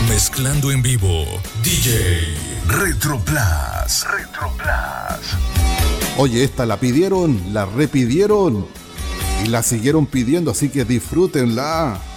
Mezclando en vivo, DJ Retroplas. Oye, esta la pidieron, la repidieron y la siguieron pidiendo, así que disfrútenla.